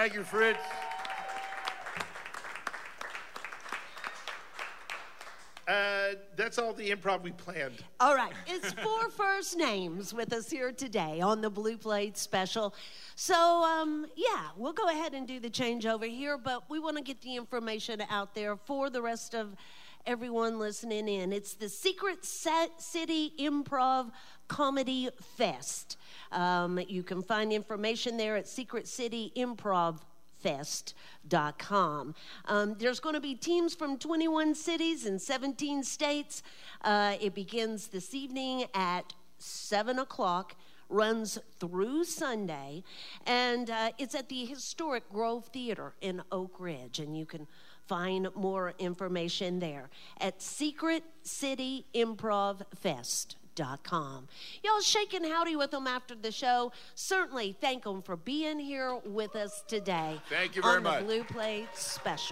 Thank you, Fritz. That's all the improv we planned. All right. It's 4 first names with us here today on the Blue Plate special. So, we'll go ahead and do the changeover here, but we want to get the information out there for the rest of everyone listening in. It's the Secret City Improv Comedy Fest. You can find information there at Secret City Improv Fest.com. There's going to be teams from 21 cities and 17 states. It begins this evening at 7 o'clock, runs through Sunday, and it's at the historic Grove Theater in Oak Ridge, and you can find more information there at Secret City Improv Fest.com. Y'all shaking howdy with them after the show. Certainly thank them for being here with us today. Thank you very much. On the Blue Plate special.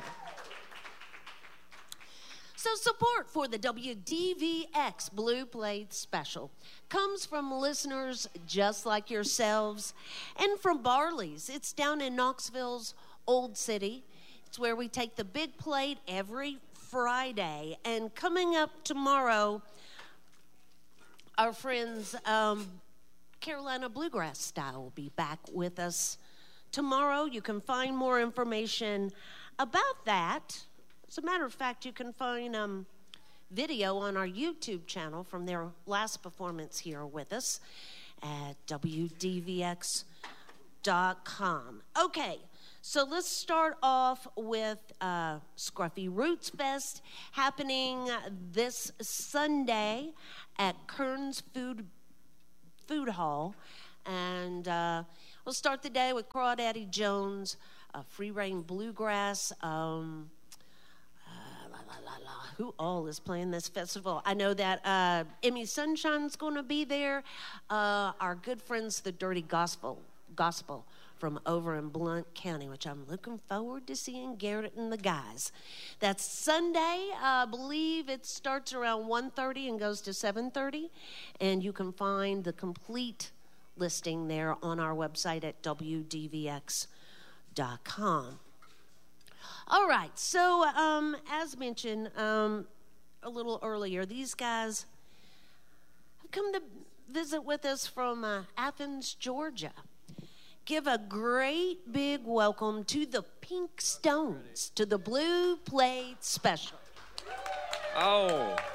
So support for the WDVX Blue Plate special comes from listeners just like yourselves and from Barley's. It's down in Knoxville's Old City. It's where we take the big plate every Friday. And coming up tomorrow, our friends Carolina Bluegrass Style will be back with us tomorrow. You can find more information about that. As a matter of fact, you can find video on our YouTube channel from their last performance here with us at WDVX.com. Okay, so let's start off with Scruffy Roots Fest happening this Sunday at Kearns Food Hall. And we'll start the day with Crawdaddy Jones, Free Reign Bluegrass. Who all is playing this festival? I know that Emmy Sunshine's going to be there. Our good friends, the Dirty Gospel from over in Blount County, which I'm looking forward to seeing Garrett and the guys. That's Sunday. I believe it starts around 1:30 and goes to 7:30. And you can find the complete listing there on our website at WDVX.com. All right, so as mentioned a little earlier, these guys have come to visit with us from Athens, Georgia. Give a great big welcome to the Pink Stones to the Blue Plate special. Oh,